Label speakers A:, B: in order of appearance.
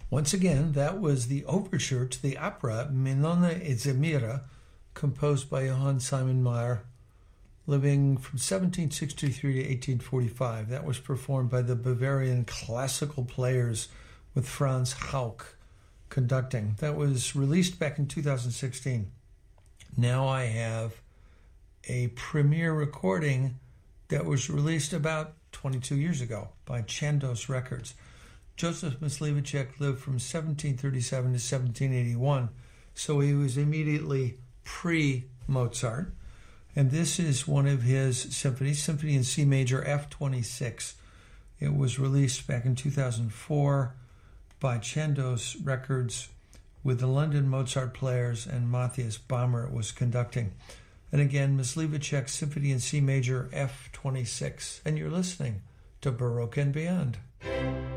A: Once again, that was the overture to the opera Minona e Zemira, composed by Johann Simon Mayr, living from 1763 to 1845. That was performed by the Bavarian classical players with Franz Hauck conducting. That was released back in 2016. Now I have a premiere recording that was released about 22 years ago by Chandos Records. Joseph Myslivacek lived from 1737 to 1781, so he was immediately pre-Mozart. And this is one of his symphonies, Symphony in C Major F26. It was released back in 2004 by Chandos Records with the London Mozart Players, and Matthias Bammer was conducting. And again, Myslivacek Symphony in C Major F26. And you're listening to Baroque and Beyond.